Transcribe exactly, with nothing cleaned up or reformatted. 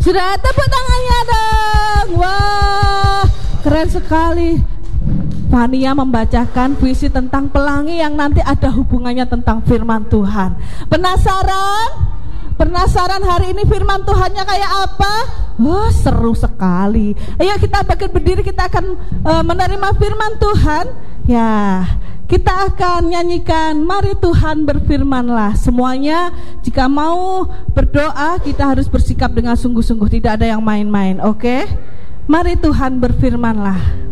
Sudah, tepuk tangannya dong. Wah, keren sekali. Fania membacakan puisi tentang pelangi yang nanti ada hubungannya tentang firman Tuhan. Penasaran? Penasaran hari ini firman Tuhannya kayak apa? Wah, seru sekali. Ayo kita bangkit berdiri, kita akan uh, menerima firman Tuhan. Ya, kita akan nyanyikan Mari Tuhan Berfirmanlah. Semuanya jika mau berdoa kita harus bersikap dengan sungguh-sungguh, tidak ada yang main-main, oke? Mari Tuhan berfirmanlah.